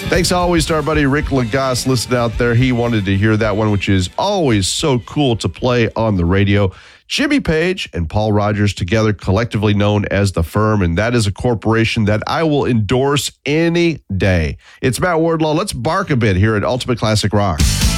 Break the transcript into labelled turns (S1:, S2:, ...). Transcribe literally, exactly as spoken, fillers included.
S1: Thanks always to our buddy Rick Lagasse listening out there. He wanted to hear that one, which is always so cool to play on the radio. Jimmy Page and Paul Rogers together, collectively known as The Firm, and that is a corporation that I will endorse any day. It's Matt Wardlaw. Let's bark a bit here at Ultimate Classic Rock.